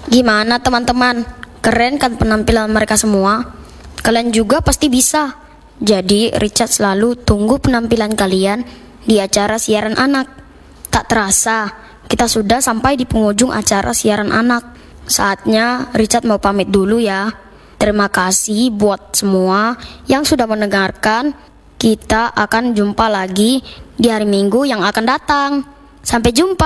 Gimana teman-teman? Keren kan penampilan mereka semua? Kalian juga pasti bisa. Jadi Richard selalu tunggu penampilan kalian di acara siaran anak. Tak terasa, kita sudah sampai di penghujung acara siaran anak. Saatnya Richard mau pamit dulu ya. Terima kasih buat semua yang sudah mendengarkan. Kita akan jumpa lagi di hari Minggu yang akan datang. Sampai jumpa.